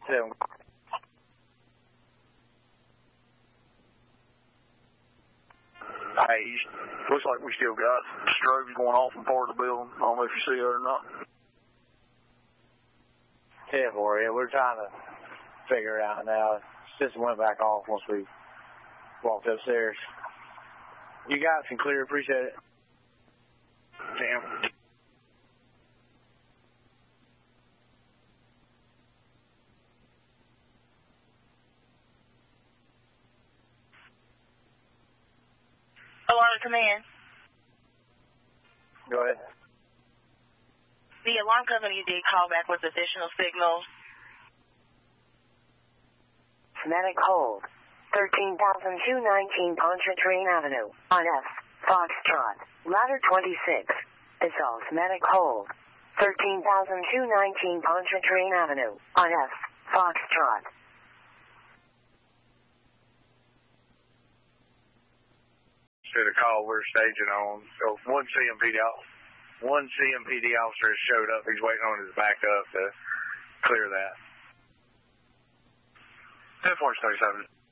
7. Hey, looks like we still got strobes going off in part of the building. I don't know if you see it or not. 10-4, yeah, we're trying to figure it out now. System went back off once we walked upstairs. You guys can clear, appreciate it. Damn. Alarm command. Go ahead. The alarm company did call back with additional signals. Medic hold. 13,219 Pontchartrain Avenue, on F, Foxtrot, ladder 26. Assault medic hold. 13,219 Pontchartrain Avenue, on F, Foxtrot. To the call we're staging on. So one CMPD officer showed up. He's waiting on his backup to clear that. 10-4 37.